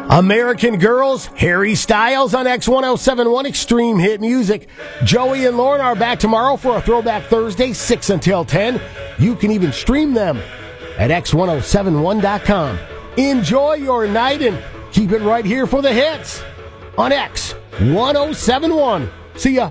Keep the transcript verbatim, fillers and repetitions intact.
American Girls, Harry Styles on X one oh seven point one Extreme Hit Music. Joey and Lauren are back tomorrow for a Throwback Thursday, six until ten. You can even stream them at X ten seventy-one dot com. Enjoy your night and keep it right here for the hits on X ten seventy-one. See ya.